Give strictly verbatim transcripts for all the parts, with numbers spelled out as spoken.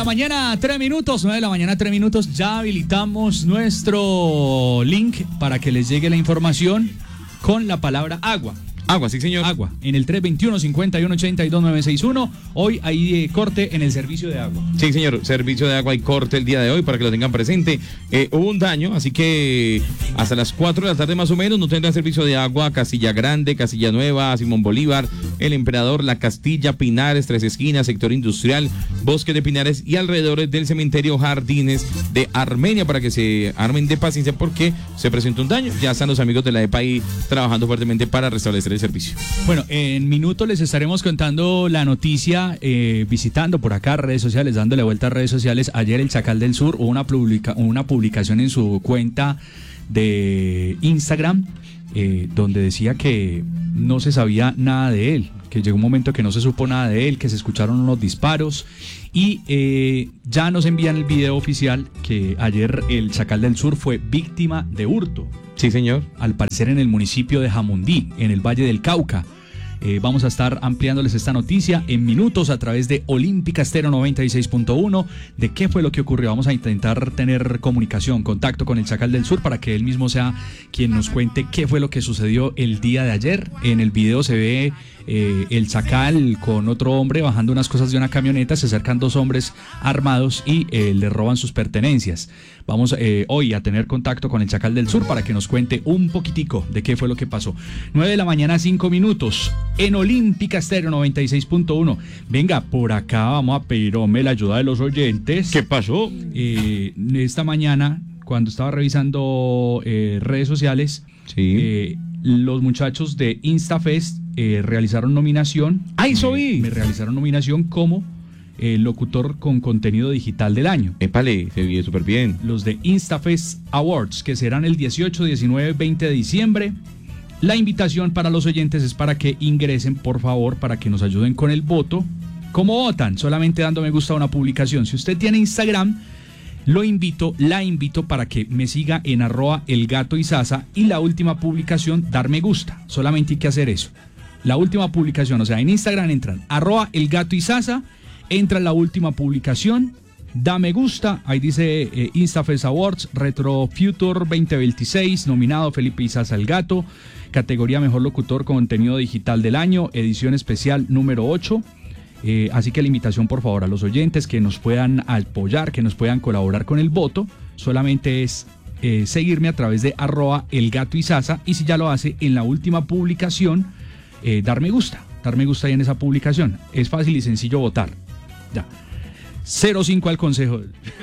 la mañana, tres minutos, nueve de la mañana, tres minutos. Ya habilitamos nuestro link para que les llegue la información con la palabra agua. Agua, sí señor. Agua, en el tres veintiuno, cincuenta y uno, ochenta y dos, novecientos sesenta y uno. Hoy hay eh, corte en el servicio de agua. Sí señor, servicio de agua y corte el día de hoy para que lo tengan presente. Eh, hubo un daño, así que hasta las cuatro de la tarde más o menos no tendrán servicio de agua. Casilla Grande, Casilla Nueva, Simón Bolívar, El Emperador, La Castilla, Pinares, Tres Esquinas, sector industrial, Bosque de Pinares y alrededores del cementerio Jardines de Armenia, para que se armen de paciencia porque se presentó un daño. Ya están los amigos de la E P A ahí trabajando fuertemente para restablecer el servicio. Bueno, en minutos les estaremos contando la noticia, eh, visitando por acá redes sociales, dándole vuelta a redes sociales. Ayer el Chacal del Sur hubo una, publica, una publicación en su cuenta de Instagram eh, donde decía que no se sabía nada de él, que llegó un momento que no se supo nada de él, que se escucharon unos disparos y eh, ya nos envían el video oficial que ayer el Chacal del Sur fue víctima de hurto. Sí, señor. Al parecer en el municipio de Jamundí, en el Valle del Cauca. Eh, vamos a estar ampliándoles esta noticia en minutos a través de Olímpica Estéreo noventa y seis punto uno. ¿De qué fue lo que ocurrió? Vamos a intentar tener comunicación, contacto con el Chacal del Sur para que él mismo sea quien nos cuente qué fue lo que sucedió el día de ayer. En el video se ve eh, el Chacal con otro hombre bajando unas cosas de una camioneta. Se acercan dos hombres armados y eh, le roban sus pertenencias. Vamos eh, hoy a tener contacto con el Chacal del Sur para que nos cuente un poquitico de qué fue lo que pasó. nueve de la mañana, cinco minutos. En Olímpica Estéreo noventa y seis punto uno. Venga, por acá vamos a pedirme la ayuda de los oyentes. ¿Qué pasó? Eh, esta mañana, cuando estaba revisando eh, redes sociales, sí. eh, los muchachos de InstaFest eh, realizaron nominación. ¡Ay, soy! Me, me realizaron nominación como eh, locutor con contenido digital del año. Épale, se vio súper bien. Los de InstaFest Awards, que serán el dieciocho, diecinueve, veinte de diciembre. La invitación para los oyentes es para que ingresen, por favor, para que nos ayuden con el voto. ¿Cómo votan? Solamente dando me gusta a una publicación. Si usted tiene Instagram, lo invito, la invito para que me siga en arroba el gato y sasa y la última publicación, dar me gusta. Solamente hay que hacer eso. La última publicación, o sea, en Instagram entran arroba el gato y sasa, entra la última publicación, da me gusta, ahí dice eh, InstaFest Awards, Retro Future veinte veintiséis, nominado Felipe Izaza el Gato, categoría Mejor Locutor con Contenido Digital del Año, edición especial número ocho. Eh, así que la invitación, por favor, a los oyentes que nos puedan apoyar, que nos puedan colaborar con el voto, solamente es eh, seguirme a través de arroba el gato y sasa, y si ya lo hace, en la última publicación, eh, dar me gusta, dar me gusta ahí en esa publicación. Es fácil y sencillo votar. Ya. cero cinco al consejo.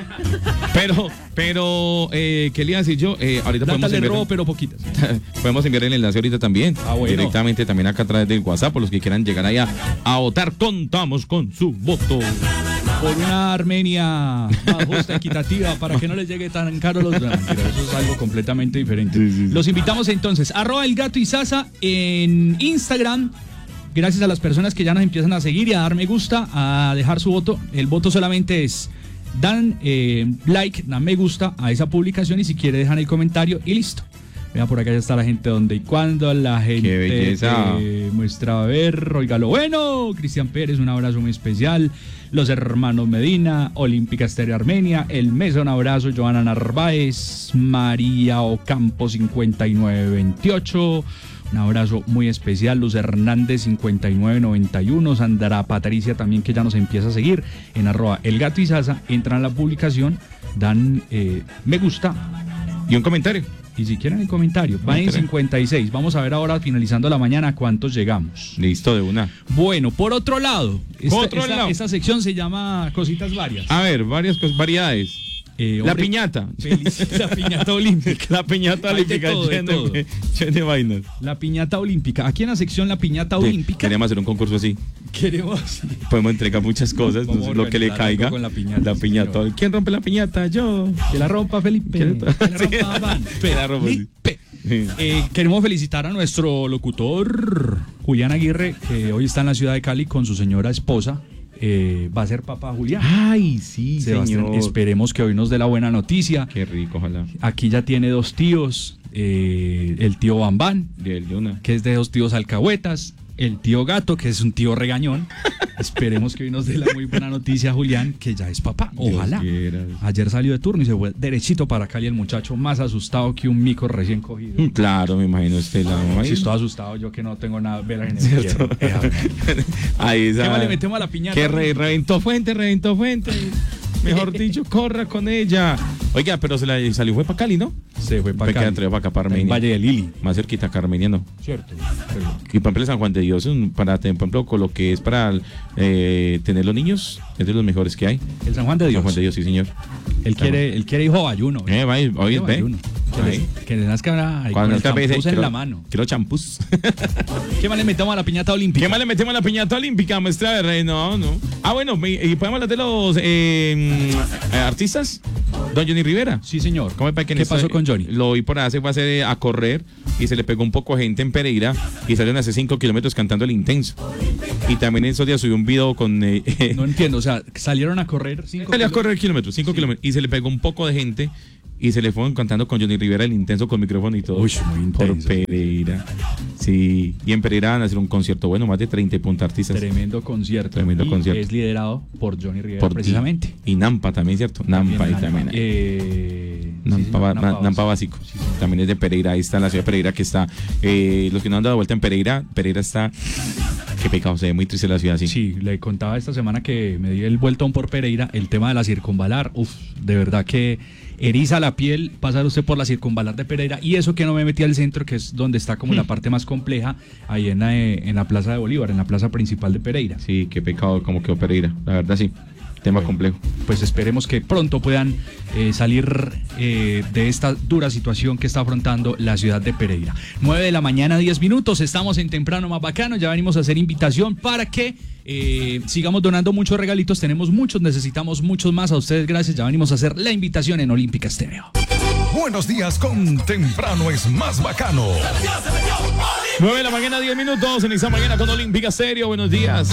Pero, pero, eh, ¿qué le iba a decir yo? Eh, ahorita Plata podemos le enviar, robo, pero poquitas. podemos enviar el enlace ahorita también. Ah, bueno. Directamente también acá a través del WhatsApp, por los que quieran llegar allá a votar. Contamos con su voto. Por una Armenia más justa, equitativa, para que no les llegue tan caro los dramas. Eso es algo completamente diferente. Sí, sí, sí. Los invitamos entonces, arroba el gato y sasa en Instagram. Gracias a las personas que ya nos empiezan a seguir y a dar me gusta, a dejar su voto. El voto solamente es, dan eh, like, dan me gusta a esa publicación y si quiere dejan el comentario y listo. Vean, por acá ya está la gente donde y cuando, la gente ¡qué belleza! Eh, muestra a ver, oiga lo bueno, Cristian Pérez, un abrazo muy especial, los hermanos Medina, Olímpica Estéreo Armenia, el Mesa, un abrazo, Joana Narváez, María Ocampo cincuenta y nueve veintiocho, un abrazo muy especial, Luz Hernández cincuenta y nueve noventa y uno, Sandra Patricia también que ya nos empieza a seguir en arroba el gato y sasa, entran a la publicación, dan eh, me gusta y un comentario. Y si quieren el comentario, van en cincuenta y seis. Vamos a ver ahora, finalizando la mañana, cuántos llegamos. Listo, de una. Bueno, por otro lado, esta, otro esta, lado. esta sección se llama Cositas Varias. A ver, varias cosas, variedades. Eh, la hombre, piñata. Feliz, la piñata olímpica. La piñata Hay de olímpica todo, de llena todo. de, llena de vainas. La piñata olímpica. Aquí en la sección La piñata Sí, olímpica. queríamos hacer un concurso así. Queremos. Podemos entregar muchas cosas, Vamos no a sé, lo que le organizar algo caiga. con la piñata, La sí, piñata. señor. ¿Quién rompe la piñata? Yo. Que la rompa Felipe. Que Que la- la rompa Van. Que la rompa, sí. Felipe. Sí. Eh, queremos felicitar a nuestro locutor Julián Aguirre, que hoy está en la ciudad de Cali con su señora esposa. Eh, va a ser papá Julián. Ay, sí, Sebastián, señor. esperemos que hoy nos dé la buena noticia. Qué rico, ojalá. Aquí ya tiene dos tíos, eh, el tío Bambán, De él, de una. que es de dos tíos alcahuetas, el tío Gato, que es un tío regañón. Esperemos que hoy nos dé la muy buena noticia, Julián, que ya es papá. Ojalá. Ayer salió de turno y se fue derechito para Cali, el muchacho más asustado que un mico recién cogido. Claro, me imagino usted la mamá. Si estoy asustado, yo que no tengo nada ver en el cielo. Ahí está. ¿Qué más le metemos a la piñata? Que re, reventó fuente, reventó fuente. Mejor dicho, corra con ella. Oiga, pero se la salió, fue para Cali, ¿no? Se fue para Cali. Para acá, para Armenia. Valle de Lili. Más cerquita, Carmenia, ¿no? Cierto. Y por ejemplo, San Juan de Dios, para, por ejemplo, con lo que es para eh, tener los niños, es de los mejores que hay. El San Juan de Dios. San Juan de Dios, sí, señor. Él quiere, él quiere hijo ayuno. Eh, va, hoy es ve. Que, les, que le nazca ahí con el champús en quiero, la mano. Quiero champús. ¿Qué más le metemos a la piñata olímpica? ¿Qué más le metemos a la piñata olímpica, maestra de Rey? No, no. Ah, bueno, ¿y podemos hablar de los eh, artistas? Don Johnny Rivera. Sí, señor. ¿Cómo ¿Qué pasó estoy? con Johnny? Lo vi por ahí, se fue a, hacer, a correr y se le pegó un poco a gente en Pereira y salieron hace cinco kilómetros cantando El Intenso. Y también en esos días subió un video con... Eh, no entiendo, o sea, salieron a correr cinco Salió a correr kilómetros, cinco sí. kilómetros. Y se le pegó un poco de gente y se le fueron cantando con Johnny Rivera El Intenso con micrófono y todo. Uy, muy intenso. Por Pereira. Sí. Y en Pereira van a hacer un concierto bueno, más de treinta punta artistas. Tremendo concierto. Tremendo y concierto. Es liderado por Johnny Rivera por precisamente. Y, y Nampa también, ¿cierto? Nampa también, y también. Eh, Nampa, sí, señor, Nampa, Nampa Básico. Sí, sí. También es de Pereira. Ahí está en la ciudad de Pereira que está. Eh, los que no han dado vuelta en Pereira, Pereira está. Qué pecado, se ve muy triste la ciudad así. Sí, le contaba esta semana que me di el vueltón por Pereira, el tema de la circunvalar, uf, de verdad que eriza la piel pasar usted por la circunvalar de Pereira, y eso que no me metí al centro, que es donde está como mm. la parte más compleja, ahí en la, en la Plaza de Bolívar, en la plaza principal de Pereira. Sí, qué pecado como quedó Pereira, la verdad sí. Tema bueno, complejo. Pues esperemos que pronto puedan eh, salir eh, de esta dura situación que está afrontando la ciudad de Pereira. nueve de la mañana, diez minutos, estamos en Temprano Más Bacano, ya venimos a hacer invitación para que eh, sigamos donando muchos regalitos, tenemos muchos, necesitamos muchos más, a ustedes gracias, ya venimos a hacer la invitación en Olímpica Estéreo. Buenos días con Temprano es Más Bacano. nueve de la mañana, diez minutos, en esta mañana con Olímpica Estéreo, buenos días.